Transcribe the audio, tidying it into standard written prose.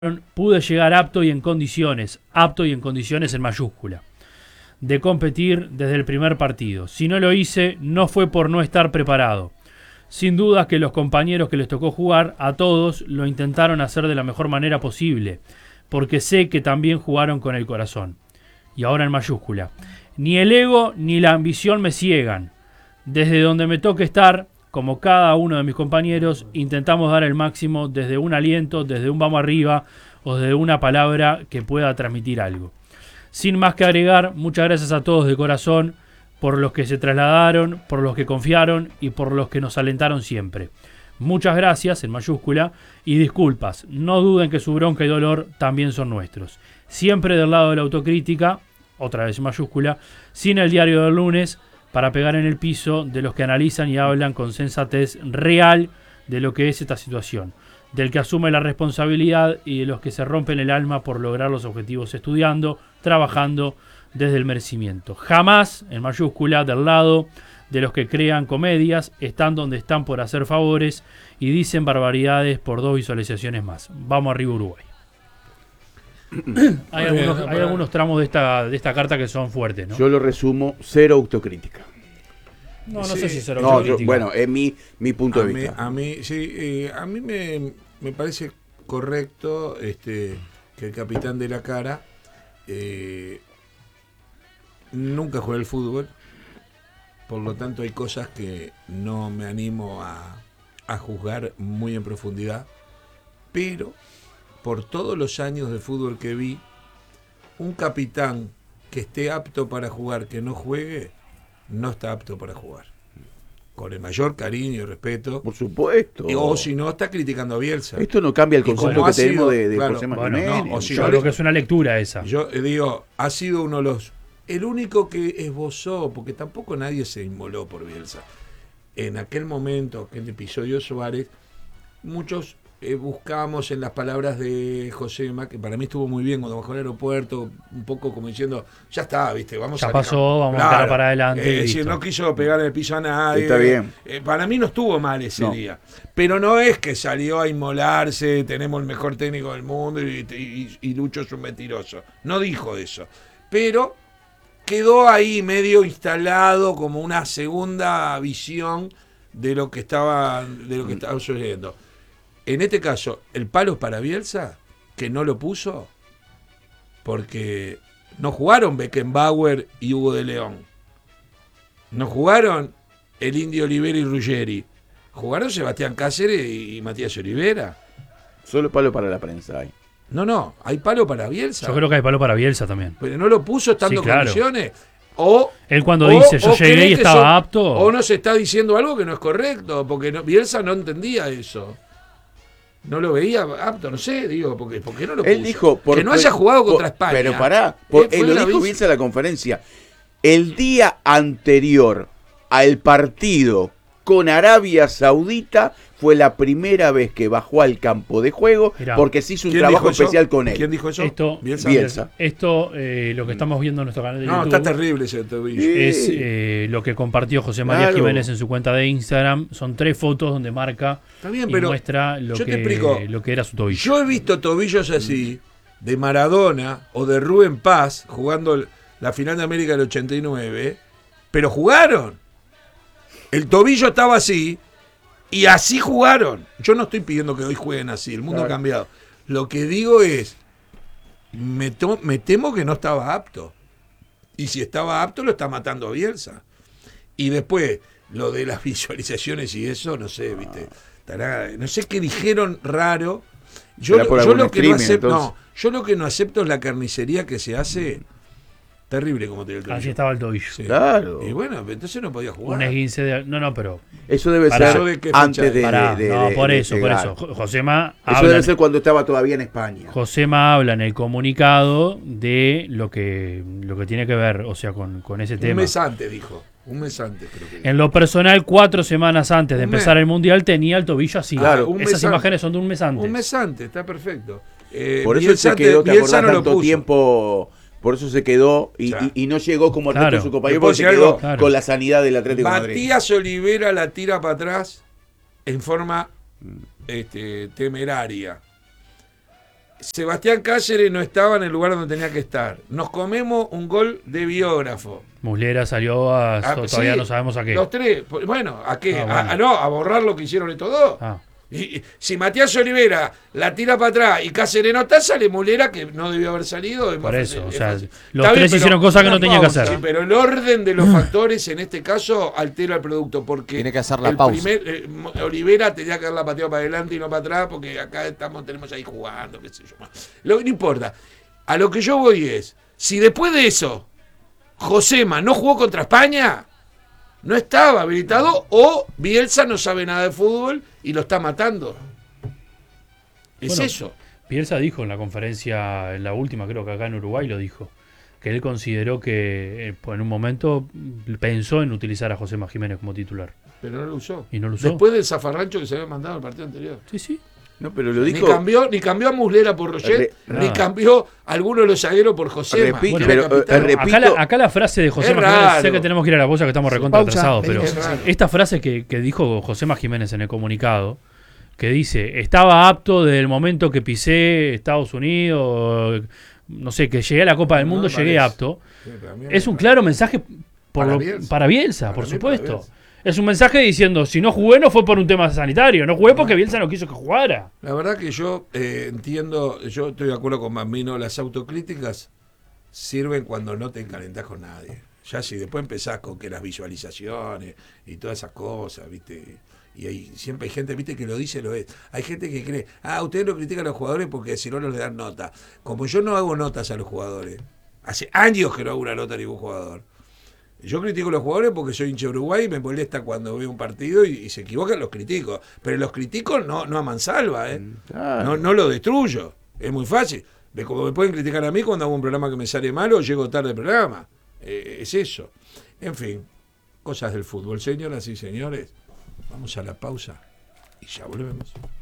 pude llegar apto y en condiciones en mayúscula, de competir desde el primer partido. Si no lo hice, no fue por no estar preparado. Sin duda que los compañeros que les tocó jugar, a todos lo intentaron hacer de la mejor manera posible, porque sé que también jugaron con el corazón. Y ahora en mayúscula. Ni el ego ni la ambición me ciegan. Desde donde me toque estar, como cada uno de mis compañeros, intentamos dar el máximo desde un aliento, desde un vamos arriba o desde una palabra que pueda transmitir algo. Sin más que agregar, muchas gracias a todos de corazón por los que se trasladaron, por los que confiaron y por los que nos alentaron siempre. Muchas gracias, en mayúscula, y disculpas. No duden que su bronca y dolor también son nuestros. Siempre del lado de la autocrítica, otra vez en mayúscula, sin el diario del lunes, para pegar en el piso de los que analizan y hablan con sensatez real de lo que es esta situación, del que asume la responsabilidad y de los que se rompen el alma por lograr los objetivos estudiando, trabajando desde el merecimiento. Jamás, en mayúscula, del lado de los que crean comedias, están donde están por hacer favores y dicen barbaridades por 2 visualizaciones más. Vamos arriba Uruguay. Hay algunos tramos de esta carta que son fuertes, ¿no? Yo lo resumo, cero autocrítica. No sé si cero no, autocrítica. Bueno, es mi punto de vista. A mí me parece correcto que el capitán de la cara nunca juega al fútbol, por lo tanto hay cosas que no me animo a juzgar muy en profundidad, pero por todos los años de fútbol que vi, un capitán que esté apto para jugar, que no juegue, no está apto para jugar. Con el mayor cariño y respeto. Por supuesto. O si no, está criticando a Bielsa. Esto no cambia el concepto que tenemos de claro, José bueno, Jiménez. yo creo que es una lectura esa. Yo digo, ha sido uno de los... El único que esbozó, porque tampoco nadie se inmoló por Bielsa. En aquel momento, aquel episodio Suárez, muchos buscamos en las palabras de Josema, que para mí estuvo muy bien cuando bajó al aeropuerto, un poco como diciendo, ya está, viste, vamos ya a... pasó, vamos a dar para adelante. Si no quiso pegar el piso a nadie. Está bien. Para mí no estuvo mal ese día. Pero no es que salió a inmolarse, tenemos el mejor técnico del mundo y Lucho es un mentiroso. No dijo eso. Pero quedó ahí medio instalado como una segunda visión de lo que estaba sucediendo. En este caso, el palo es para Bielsa, que no lo puso, porque no jugaron Beckenbauer y Hugo de León. No jugaron el Indio Olivera y Ruggeri. Jugaron Sebastián Cáceres y Matías Olivera. Solo palo para la prensa hay. No, hay palo para Bielsa. Yo creo que hay palo para Bielsa también. Pero no lo puso estando Sí, claro. en condiciones. Él cuando dice yo llegué y estaba apto. O nos está diciendo algo que no es correcto, porque Bielsa no entendía eso. No lo veía apto, no sé, digo, ¿por qué no lo puso? Él dijo... que no haya jugado contra España. Pero pará, él lo dijo Bielsa en la conferencia. El día anterior al partido con Arabia Saudita fue la primera vez que bajó al campo de juego. Mirá. Porque se hizo un trabajo especial con él. ¿Quién dijo eso? Bielsa. Esto, lo que estamos viendo en nuestro canal de YouTube. No, está terrible ese tobillo. Es lo que compartió José María Jiménez en su cuenta de Instagram. Son 3 fotos donde marca bien, y pero muestra lo que era su tobillo. Yo he visto tobillos así, de Maradona o de Rubén Paz, jugando la final de América del 89, pero jugaron. El tobillo estaba así y así jugaron. Yo no estoy pidiendo que hoy jueguen así, el mundo ha cambiado. Lo que digo es, me temo que no estaba apto. Y si estaba apto, lo está matando a Bielsa. Y después, lo de las visualizaciones y eso, no sé, ¿viste? No sé qué dijeron raro. Yo lo que no acepto es la carnicería que se hace. Terrible como tiene el tobillo. Así estaba el tobillo. Sí. Claro. Y bueno, entonces no podía jugar. Un esguince de... No, pero... Eso debe ser antes de... por eso. Josema eso habla, debe ser cuando estaba todavía en España. Josema habla en el comunicado de lo que tiene que ver, o sea, con ese tema. Un mes antes, dijo. Un mes antes, creo que. En lo personal, 4 semanas antes de empezar el Mundial, tenía el tobillo así. Claro. Esas imágenes son de un mes antes. Un mes antes, está perfecto. Por eso se quedó, ¿te acordás tanto tiempo? Por eso se quedó y no llegó como el resto de su compañero, porque se quedó con la sanidad del Atlético de Madrid. Matías Olivera la tira para atrás en forma temeraria. Sebastián Cáceres no estaba en el lugar donde tenía que estar. Nos comemos un gol de biógrafo. Muslera salió todavía sí, no sabemos a qué. Los tres. Bueno, ¿a qué? Bueno. A borrar lo que hicieron estos dos. Y si Matías Olivera la tira para atrás y Cáceres no está, sale Muslera, que no debió haber salido. Por eso, o sea, los tres hicieron cosas que no tenían que hacer. Sí, pero el orden de los factores en este caso altera el producto, porque tiene que hacer la pausa. Olivera tenía que haberla pateado para adelante y no para atrás, porque acá tenemos ahí jugando, qué sé yo. No importa. A lo que yo voy es, si después de eso Josema no jugó contra España, no estaba habilitado, o Bielsa no sabe nada de fútbol y lo está matando. Es eso. Bielsa dijo en la conferencia, en la última, creo que acá en Uruguay lo dijo, que él consideró que en un momento pensó en utilizar a Josema Jiménez como titular. Pero no lo usó. Y no lo usó. Después del zafarrancho que se había mandado el partido anterior. Sí. No, pero lo dijo. Ni cambió a Muslera por Roget, ni cambió a alguno de los zagueros por Josema. Repito, acá la frase de Josema Jiménez, sé que tenemos que ir a la pausa, que estamos recontra atrasados, pero esta frase que dijo Josema Jiménez en el comunicado, que dice, estaba apto desde el momento que pisé Estados Unidos, no sé, que llegué a la Copa del Mundo, llegué apto. Es un claro mensaje para Bielsa, por supuesto. Es un mensaje diciendo, si no jugué no fue por un tema sanitario, no jugué porque Bielsa no quiso que jugara. La verdad que yo entiendo, yo estoy de acuerdo con Bambino, las autocríticas sirven cuando no te encalentás con nadie. Ya si después empezás con que las visualizaciones y todas esas cosas, ¿viste? Y siempre hay gente, ¿viste? Que lo dice, lo es. Hay gente que cree, ustedes no critican a los jugadores porque si no les dan nota. Como yo no hago notas a los jugadores, hace años que no hago una nota a ningún jugador. Yo critico a los jugadores porque soy hincha de Uruguay y me molesta cuando veo un partido y se equivocan, los critico. Pero los critico no a mansalva, Claro. No lo destruyo. Es muy fácil. Como me pueden criticar a mí cuando hago un programa que me sale mal o llego tarde al programa. Es eso. En fin, cosas del fútbol. Señoras y señores, vamos a la pausa y ya volvemos.